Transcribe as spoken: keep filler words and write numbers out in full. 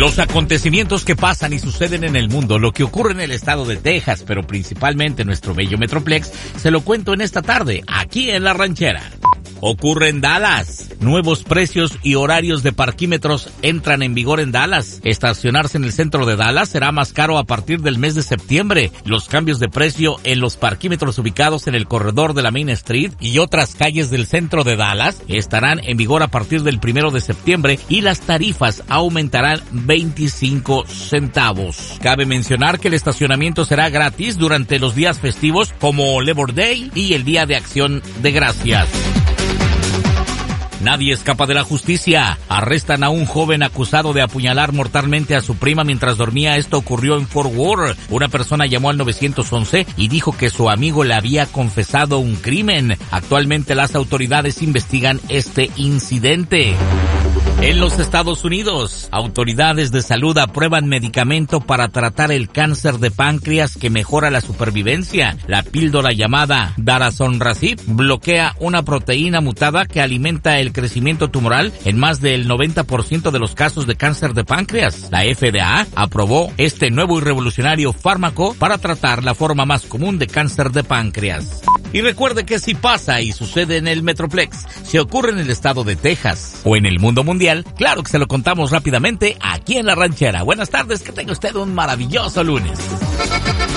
Los acontecimientos que pasan y suceden en el mundo, lo que ocurre en el estado de Texas, pero principalmente en nuestro bello Metroplex, se lo cuento en esta tarde, aquí en La Ranchera. Ocurre en Dallas. Nuevos precios y horarios de parquímetros entran en vigor en Dallas. Estacionarse en el centro de Dallas será más caro a partir del mes de septiembre. Los cambios de precio en los parquímetros ubicados en el corredor de la Main Street y otras calles del centro de Dallas estarán en vigor a partir del primero de septiembre y las tarifas aumentarán veinticinco centavos. Cabe mencionar que el estacionamiento será gratis durante los días festivos como Labor Day y el Día de Acción de Gracias. Nadie escapa de la justicia. Arrestan a un joven acusado de apuñalar mortalmente a su prima mientras dormía. Esto ocurrió en Fort Worth. Una persona llamó al nueve once y dijo que su amigo le había confesado un crimen. Actualmente las autoridades investigan este incidente. En los Estados Unidos, autoridades de salud aprueban medicamento para tratar el cáncer de páncreas que mejora la supervivencia. La píldora llamada Daraxonrasib bloquea una proteína mutada que alimenta el crecimiento tumoral en más del noventa por ciento de los casos de cáncer de páncreas. La F D A aprobó este nuevo y revolucionario fármaco para tratar la forma más común de cáncer de páncreas. Y recuerde que si pasa y sucede en el Metroplex, si ocurre en el estado de Texas o en el mundo mundial, claro que se lo contamos rápidamente aquí en La Ranchera. Buenas tardes, que tenga usted un maravilloso lunes.